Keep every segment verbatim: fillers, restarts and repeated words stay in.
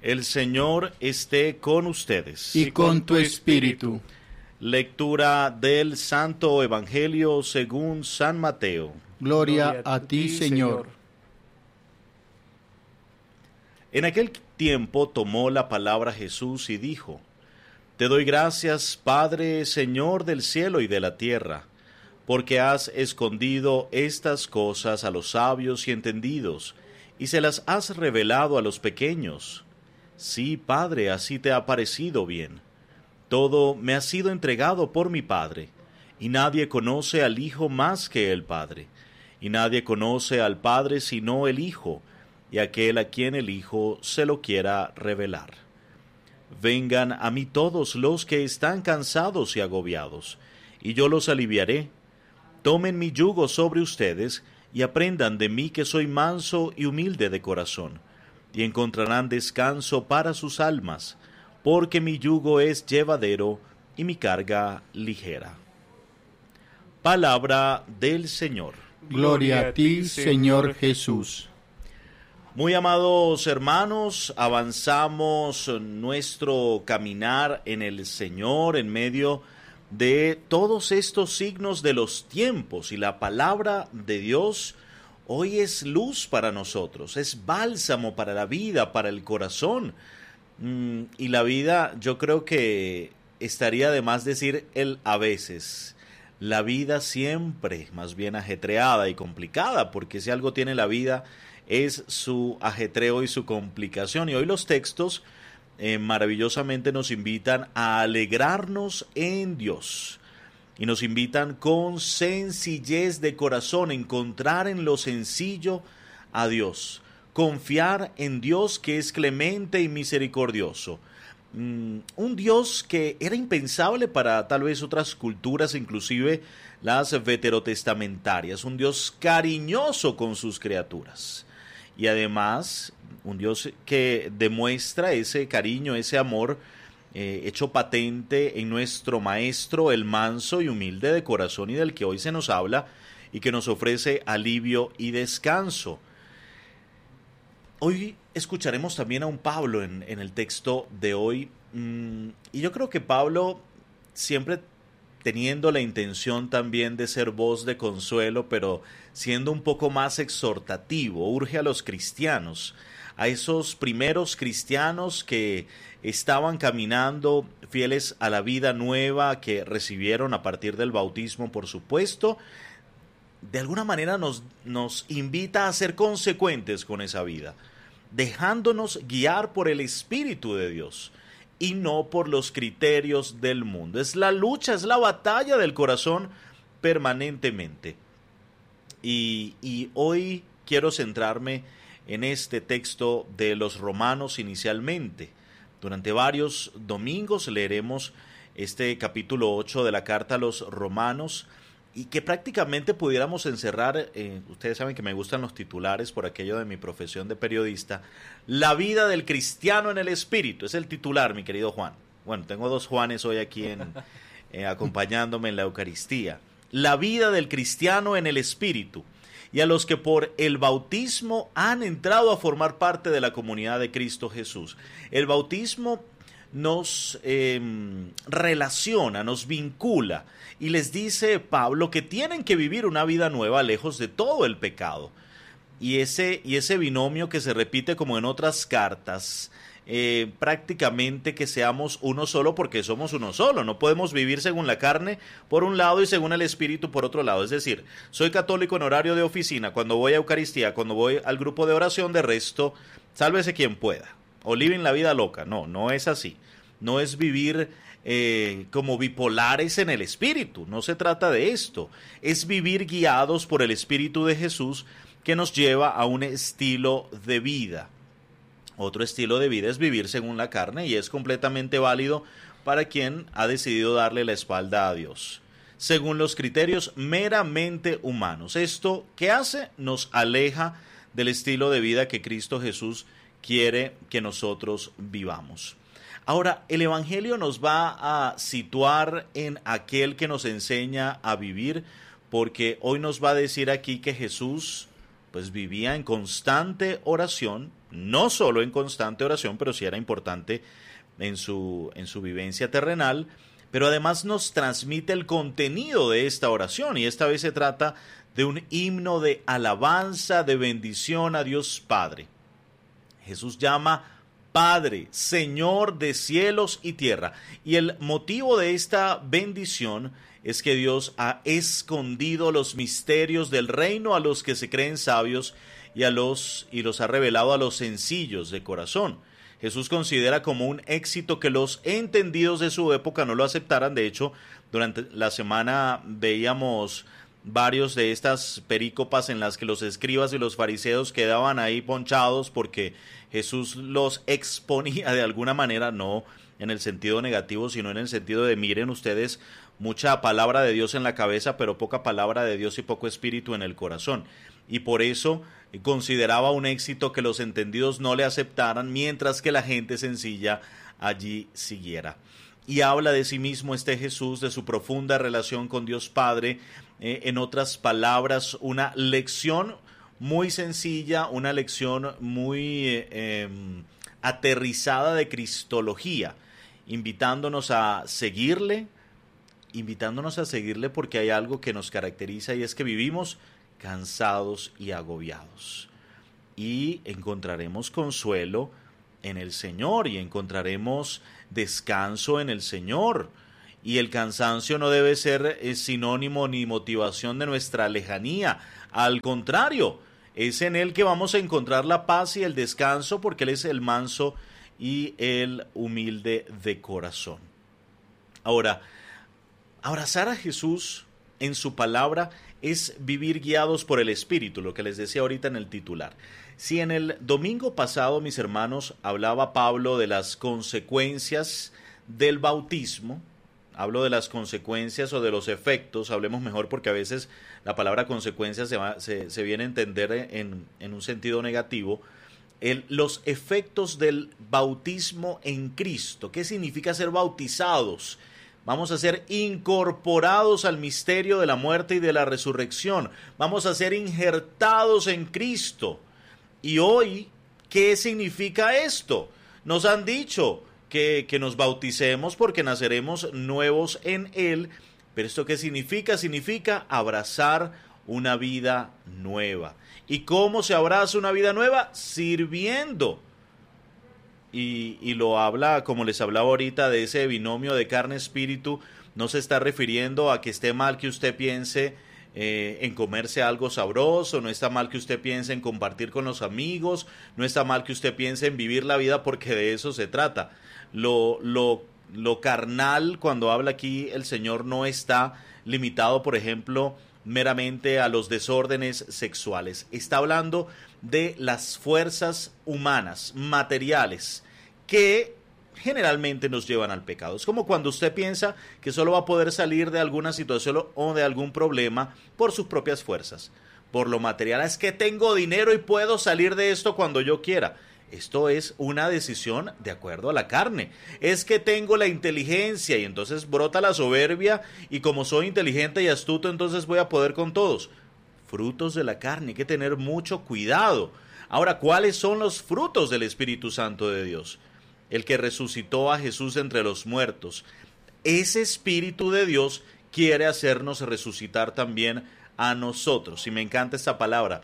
El Señor esté con ustedes. Y con tu espíritu. Lectura del Santo Evangelio según San Mateo. Gloria, Gloria a ti, Señor. En aquel tiempo tomó la palabra Jesús y dijo: Te doy gracias, Padre, Señor del cielo y de la tierra, porque has escondido estas cosas a los sabios y entendidos, y se las has revelado a los pequeños. Sí, Padre, así te ha parecido bien. Todo me ha sido entregado por mi Padre, y nadie conoce al Hijo más que el Padre, y nadie conoce al Padre sino el Hijo, y aquel a quien el Hijo se lo quiera revelar. Vengan a mí todos los que están cansados y agobiados, y yo los aliviaré. Tomen mi yugo sobre ustedes, y aprendan de mí que soy manso y humilde de corazón, y encontrarán descanso para sus almas, porque mi yugo es llevadero y mi carga ligera. Palabra del Señor. Gloria a ti, Señor Jesús. Muy amados hermanos, avanzamos nuestro caminar en el Señor en medio de todos estos signos de los tiempos, y la palabra de Dios hoy es luz para nosotros, es bálsamo para la vida, para el corazón. Mm, y la vida, yo creo que estaría de más decir el a veces. La vida siempre más bien ajetreada y complicada, porque si algo tiene la vida es su ajetreo y su complicación. Y hoy los textos eh, maravillosamente nos invitan a alegrarnos en Dios. Y nos invitan con sencillez de corazón, encontrar en lo sencillo a Dios, confiar en Dios que es clemente y misericordioso. Mm, un Dios que era impensable para tal vez otras culturas, inclusive las veterotestamentarias, un Dios cariñoso con sus criaturas. Y además, un Dios que demuestra ese cariño, ese amor, Eh, hecho patente en nuestro Maestro, el manso y humilde de corazón, y del que hoy se nos habla y que nos ofrece alivio y descanso. Hoy escucharemos también a un Pablo en, en el texto de hoy, mmm, y yo creo que Pablo, siempre teniendo la intención también de ser voz de consuelo, pero siendo un poco más exhortativo, urge a los cristianos, a esos primeros cristianos que estaban caminando fieles a la vida nueva que recibieron a partir del bautismo, por supuesto. De alguna manera nos, nos invita a ser consecuentes con esa vida, dejándonos guiar por el Espíritu de Dios y no por los criterios del mundo. Es la lucha, es la batalla del corazón permanentemente. Y, y hoy quiero centrarme en este texto de los Romanos inicialmente. Durante varios domingos leeremos este capítulo ocho de la carta a los Romanos, y que prácticamente pudiéramos encerrar, eh, ustedes saben que me gustan los titulares por aquello de mi profesión de periodista, la vida del cristiano en el Espíritu, es el titular, mi querido Juan. Bueno, tengo dos Juanes hoy aquí en, eh, acompañándome en la Eucaristía. La vida del cristiano en el Espíritu. Y a los que por el bautismo han entrado a formar parte de la comunidad de Cristo Jesús. El bautismo nos eh, relaciona, nos vincula, y les dice Pablo que tienen que vivir una vida nueva lejos de todo el pecado. Y ese, y ese binomio que se repite como en otras cartas, Eh, prácticamente que seamos uno solo, porque somos uno solo. No podemos vivir según la carne por un lado y según el Espíritu por otro lado. Es decir, soy católico en horario de oficina, cuando voy a Eucaristía, cuando voy al grupo de oración, de resto, sálvese quien pueda, o living la vida loca. No, no es así. No es vivir eh, como bipolares en el Espíritu. No se trata de esto. Es vivir guiados por el Espíritu de Jesús, que nos lleva a un estilo de vida. Otro estilo de vida es vivir según la carne, y es completamente válido para quien ha decidido darle la espalda a Dios, según los criterios meramente humanos. Esto, ¿qué hace? Nos aleja del estilo de vida que Cristo Jesús quiere que nosotros vivamos. Ahora, el Evangelio nos va a situar en aquel que nos enseña a vivir, porque hoy nos va a decir aquí que Jesús pues vivía en constante oración, no solo en constante oración, pero sí era importante en su, en su vivencia terrenal, pero además nos transmite el contenido de esta oración, y esta vez se trata de un himno de alabanza, de bendición a Dios Padre. Jesús llama Padre, Señor de cielos y tierra, y el motivo de esta bendición es que Dios ha escondido los misterios del reino a los que se creen sabios y, a los, y los ha revelado a los sencillos de corazón. Jesús considera como un éxito que los entendidos de su época no lo aceptaran. De hecho, durante la semana veíamos varios de estas perícopas en las que los escribas y los fariseos quedaban ahí ponchados porque Jesús los exponía de alguna manera, no en el sentido negativo, sino en el sentido de: miren ustedes, mucha palabra de Dios en la cabeza, pero poca palabra de Dios y poco espíritu en el corazón. Y por eso consideraba un éxito que los entendidos no le aceptaran, mientras que la gente sencilla allí siguiera. Y habla de sí mismo este Jesús, de su profunda relación con Dios Padre. Eh, en otras palabras, una lección muy sencilla, una lección muy eh, eh, aterrizada de cristología, invitándonos a seguirle, invitándonos a seguirle porque hay algo que nos caracteriza, y es que vivimos cansados y agobiados. Y encontraremos consuelo en el Señor, y encontraremos descanso en el Señor. Y el cansancio no debe ser sinónimo ni motivación de nuestra lejanía. Al contrario, es en Él que vamos a encontrar la paz y el descanso, porque Él es el manso y el humilde de corazón. Ahora, abrazar a Jesús en su palabra es vivir guiados por el Espíritu, lo que les decía ahorita en el titular. Si en el domingo pasado, mis hermanos, hablaba Pablo de las consecuencias del bautismo, hablo de las consecuencias o de los efectos, hablemos mejor porque a veces la palabra consecuencias se, va, se, se viene a entender en, en un sentido negativo. El, los efectos del bautismo en Cristo. ¿Qué significa ser bautizados? Vamos a ser incorporados al misterio de la muerte y de la resurrección. Vamos a ser injertados en Cristo. Y hoy, ¿qué significa esto? Nos han dicho que, que nos bauticemos porque naceremos nuevos en Él. ¿Pero esto qué significa? Significa abrazar una vida nueva. ¿Y cómo se abraza una vida nueva? Sirviendo. Y, y lo habla, como les hablaba ahorita, de ese binomio de carne-espíritu. No se está refiriendo a que esté mal que usted piense eh, en comerse algo sabroso, no está mal que usted piense en compartir con los amigos, no está mal que usted piense en vivir la vida, porque de eso se trata. Lo, lo, lo carnal, cuando habla aquí el Señor, no está limitado, por ejemplo, meramente a los desórdenes sexuales. Está hablando de las fuerzas humanas, materiales, que generalmente nos llevan al pecado. Es como cuando usted piensa que solo va a poder salir de alguna situación o de algún problema por sus propias fuerzas, por lo material. Es que tengo dinero y puedo salir de esto cuando yo quiera. Esto es una decisión de acuerdo a la carne. Es que tengo la inteligencia y entonces brota la soberbia, y como soy inteligente y astuto, entonces voy a poder con todos. Frutos de la carne, hay que tener mucho cuidado. Ahora, ¿cuáles son los frutos del Espíritu Santo de Dios? El que resucitó a Jesús entre los muertos. Ese Espíritu de Dios quiere hacernos resucitar también a nosotros. Y me encanta esta palabra,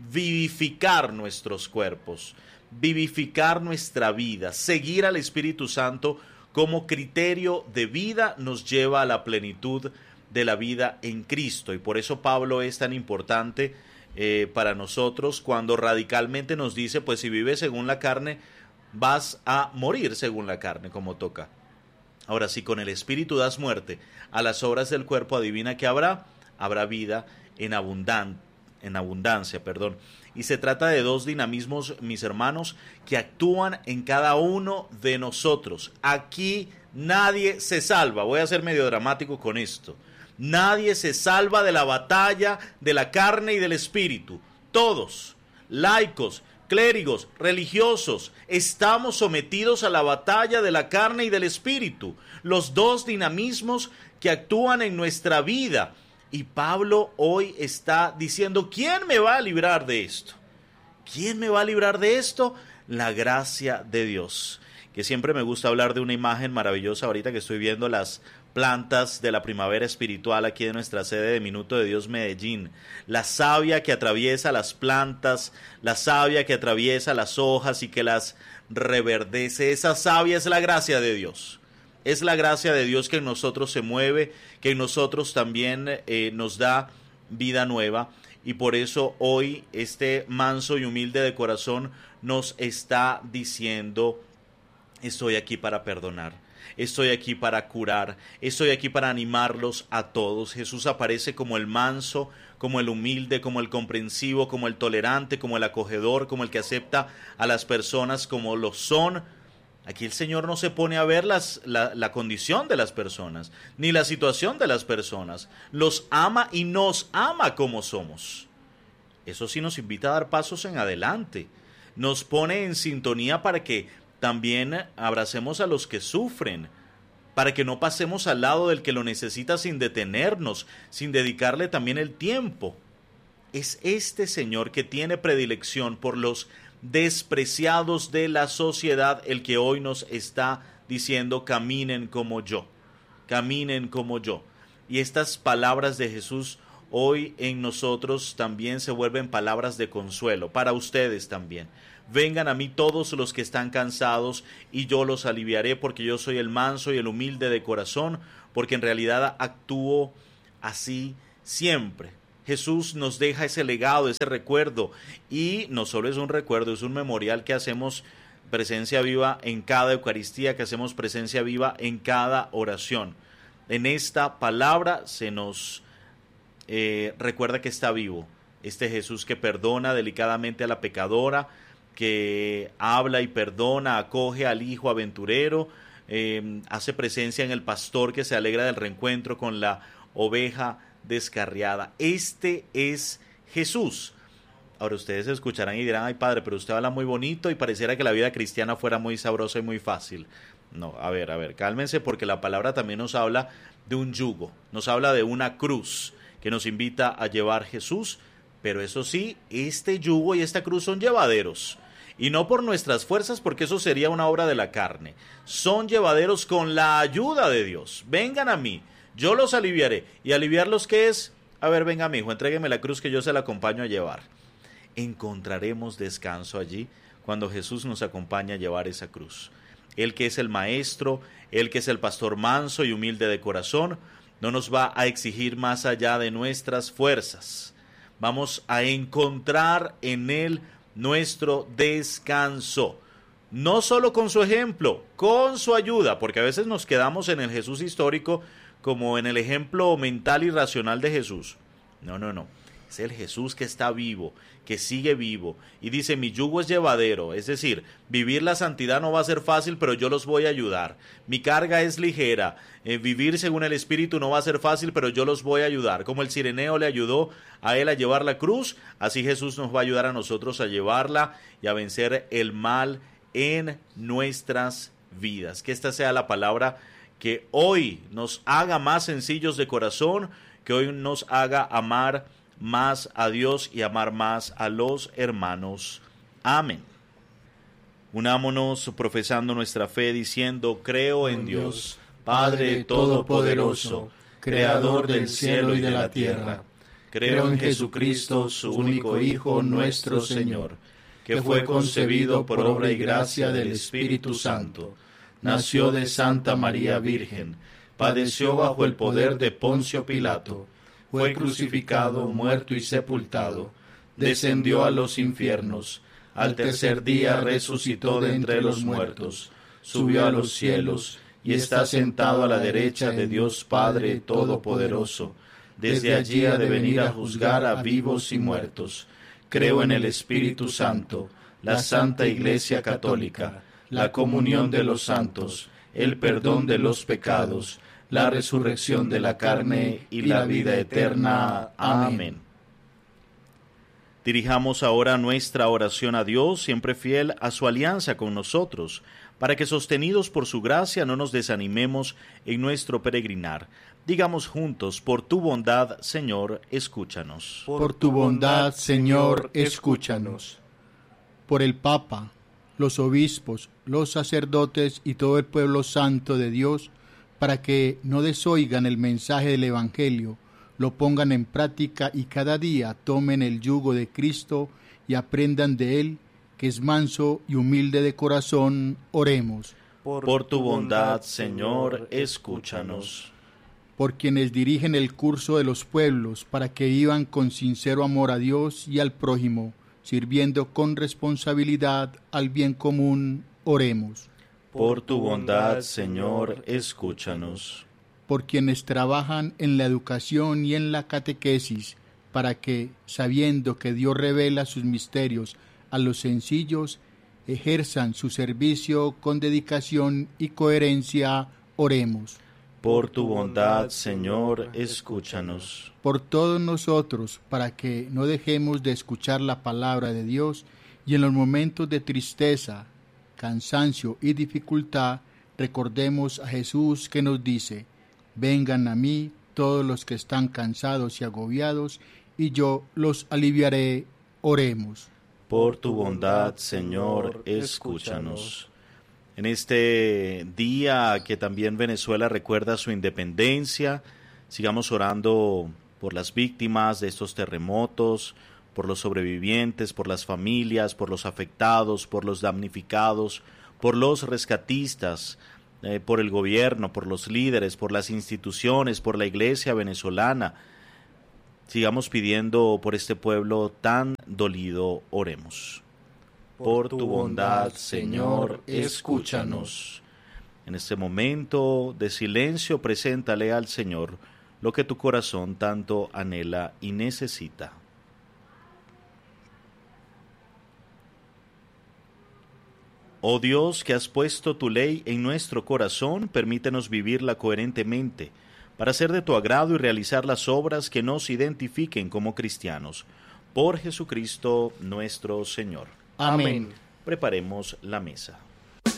vivificar nuestros cuerpos, vivificar nuestra vida. Seguir al Espíritu Santo como criterio de vida nos lleva a la plenitud de la vida en Cristo. Y por eso Pablo es tan importante eh, para nosotros, cuando radicalmente nos dice, pues si vives según la carne, vas a morir según la carne, como toca. Ahora, si con el Espíritu das muerte a las obras del cuerpo, adivina que habrá, habrá vida en, abundan, en abundancia, perdón. Y se trata de dos dinamismos, mis hermanos, que actúan en cada uno de nosotros. Aquí nadie se salva. Voy a ser medio dramático con esto. Nadie se salva de la batalla de la carne y del espíritu. Todos, laicos, clérigos, religiosos, estamos sometidos a la batalla de la carne y del espíritu. Los dos dinamismos que actúan en nuestra vida. Y Pablo hoy está diciendo, ¿quién me va a librar de esto? ¿Quién me va a librar de esto? la gracia de Dios. Que siempre me gusta hablar de una imagen maravillosa ahorita que estoy viendo las plantas de la primavera espiritual aquí en nuestra sede de Minuto de Dios Medellín. La savia que atraviesa las plantas, la savia que atraviesa las hojas y que las reverdece. Esa savia es la gracia de Dios. Es la gracia de Dios que en nosotros se mueve, que en nosotros también eh, nos da vida nueva. Y por eso hoy este manso y humilde de corazón nos está diciendo: estoy aquí para perdonar, estoy aquí para curar, estoy aquí para animarlos a todos. Jesús aparece como el manso, como el humilde, como el comprensivo, como el tolerante, como el acogedor, como el que acepta a las personas como lo son. Aquí el Señor no se pone a ver las, la, la condición de las personas, ni la situación de las personas. Los ama y nos ama como somos. Eso sí nos invita a dar pasos en adelante. Nos pone en sintonía para que también abracemos a los que sufren, para que no pasemos al lado del que lo necesita sin detenernos, sin dedicarle también el tiempo. Es este Señor que tiene predilección por los despreciados de la sociedad el que hoy nos está diciendo: caminen como yo, caminen como yo. Y estas palabras de Jesús hoy en nosotros también se vuelven palabras de consuelo, para ustedes también. Vengan a mí todos los que están cansados y yo los aliviaré, porque yo soy el manso y el humilde de corazón, porque en realidad actúo así siempre. Jesús nos deja ese legado, ese recuerdo, y no solo es un recuerdo, es un memorial que hacemos presencia viva en cada Eucaristía, que hacemos presencia viva en cada oración. En esta palabra se nos eh, recuerda que está vivo este Jesús que perdona delicadamente a la pecadora, que habla y perdona, acoge al hijo aventurero, eh, hace presencia en el pastor que se alegra del reencuentro con la oveja descarriada. Este es Jesús. Ahora ustedes escucharán y dirán: ay padre, pero usted habla muy bonito y pareciera que la vida cristiana fuera muy sabrosa y muy fácil. No, a ver, a ver, cálmense, porque la palabra también nos habla de un yugo, nos habla de una cruz que nos invita a llevar Jesús, pero eso sí, este yugo y esta cruz son llevaderos. Y no por nuestras fuerzas, porque eso sería una obra de la carne. Son llevaderos con la ayuda de Dios. Vengan a mí, yo los aliviaré. ¿Y aliviarlos qué es? A ver, venga mi hijo, entrégueme la cruz que yo se la acompaño a llevar. Encontraremos descanso allí cuando Jesús nos acompaña a llevar esa cruz. Él que es el maestro, Él que es el pastor manso y humilde de corazón, no nos va a exigir más allá de nuestras fuerzas. Vamos a encontrar en Él nuestro descanso, no solo con su ejemplo, con su ayuda, porque a veces nos quedamos en el Jesús histórico como en el ejemplo mental y racional de Jesús. No, no, no, es el Jesús que está vivo, que sigue vivo, y dice: mi yugo es llevadero, es decir, vivir la santidad no va a ser fácil, pero yo los voy a ayudar. Mi carga es ligera, eh, vivir según el Espíritu no va a ser fácil, pero yo los voy a ayudar. Como el cireneo le ayudó a él a llevar la cruz, así Jesús nos va a ayudar a nosotros a llevarla y a vencer el mal en nuestras vidas. Que esta sea la palabra que hoy nos haga más sencillos de corazón, que hoy nos haga amar más a Dios y amar más a los hermanos. Amén. Unámonos profesando nuestra fe diciendo: creo en Dios, Padre Todopoderoso, Creador del cielo y de la tierra. Creo en Jesucristo, su único Hijo, nuestro Señor, que fue concebido por obra y gracia del Espíritu Santo. Nació de Santa María Virgen, padeció bajo el poder de Poncio Pilato, fue crucificado, muerto y sepultado, descendió a los infiernos, al tercer día resucitó de entre los muertos, subió a los cielos y está sentado a la derecha de Dios Padre Todopoderoso. Desde allí ha de venir a juzgar a vivos y muertos. Creo en el Espíritu Santo, la Santa Iglesia Católica, la comunión de los santos, el perdón de los pecados, la resurrección de la carne y la vida eterna. Amén. Dirijamos ahora nuestra oración a Dios, siempre fiel a su alianza con nosotros, para que sostenidos por su gracia no nos desanimemos en nuestro peregrinar. Digamos juntos: por tu bondad, Señor, escúchanos. Por tu bondad, Señor, escúchanos. Por el Papa, los obispos, los sacerdotes y todo el pueblo santo de Dios, para que no desoigan el mensaje del Evangelio, lo pongan en práctica y cada día tomen el yugo de Cristo y aprendan de Él, que es manso y humilde de corazón. Oremos. Por, Por tu bondad, Señor, escúchanos. Por quienes dirigen el curso de los pueblos, para que vivan con sincero amor a Dios y al prójimo, sirviendo con responsabilidad al bien común. Oremos. Por tu bondad, Señor, escúchanos. Por quienes trabajan en la educación y en la catequesis, para que, sabiendo que Dios revela sus misterios a los sencillos, ejerzan su servicio con dedicación y coherencia. Oremos. Por tu bondad, Señor, escúchanos. Por todos nosotros, para que no dejemos de escuchar la palabra de Dios y en los momentos de tristeza, cansancio y dificultad, recordemos a Jesús que nos dice: vengan a mí todos los que están cansados y agobiados, y yo los aliviaré. Oremos. Por tu bondad, Señor, escúchanos. En este día que también Venezuela recuerda su independencia, sigamos orando por las víctimas de estos terremotos, por los sobrevivientes, por las familias, por los afectados, por los damnificados, por los rescatistas, eh, por el gobierno, por los líderes, por las instituciones, por la iglesia venezolana. Sigamos pidiendo por este pueblo tan dolido. Oremos. Por tu bondad, Señor, escúchanos. En este momento de silencio, preséntale al Señor lo que tu corazón tanto anhela y necesita. Oh Dios, que has puesto tu ley en nuestro corazón, permítenos vivirla coherentemente, para ser de tu agrado y realizar las obras que nos identifiquen como cristianos. Por Jesucristo nuestro Señor. Amén. Preparemos la mesa.